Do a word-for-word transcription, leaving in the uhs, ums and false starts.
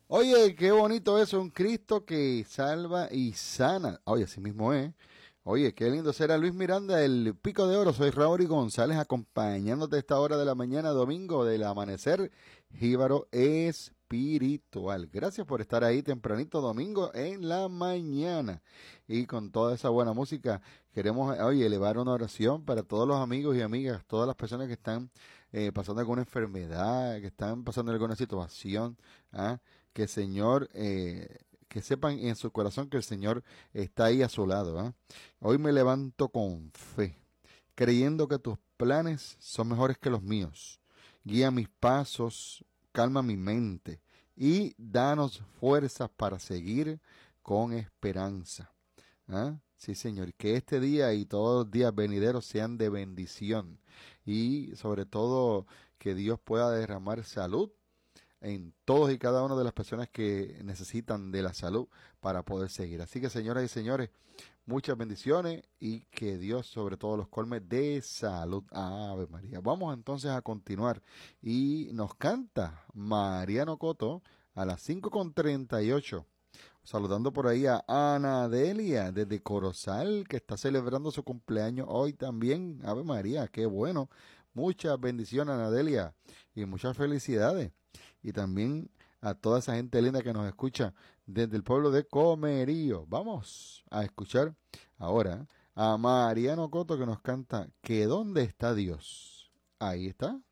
Oye, qué bonito eso, un Cristo que salva y sana. Oye, así mismo es. Oye, qué lindo será Luis Miranda, el Pico de Oro. Soy Raúl González acompañándote a esta hora de la mañana, domingo, del amanecer, jíbaro espiritual. Gracias por estar ahí tempranito domingo en la mañana. Y con toda esa buena música, queremos, oye, elevar una oración para todos los amigos y amigas, todas las personas que están eh, pasando alguna enfermedad, que están pasando alguna situación, ¿ah? Que el Señor... Eh, que sepan en su corazón que el Señor está ahí a su lado. ¿eh? Hoy me levanto con fe, creyendo que tus planes son mejores que los míos. Guía mis pasos, calma mi mente y danos fuerzas para seguir con esperanza. ¿Ah? Sí, Señor, que este día y todos los días venideros sean de bendición y sobre todo que Dios pueda derramar salud en todos y cada una de las personas que necesitan de la salud para poder seguir. Así que, señoras y señores, muchas bendiciones y que Dios sobre todo los colme de salud. Ave María. Vamos entonces a continuar y nos canta Mariano Coto a las cinco con treinta y ocho. Saludando por ahí a Ana Delia desde Corozal, que está celebrando su cumpleaños hoy también. Ave María, qué bueno. Muchas bendiciones, Ana Delia, y muchas felicidades. Y también a toda esa gente linda que nos escucha desde el pueblo de Comerío. Vamos a escuchar ahora a Mariano Coto que nos canta ¿Que dónde está Dios? Ahí está.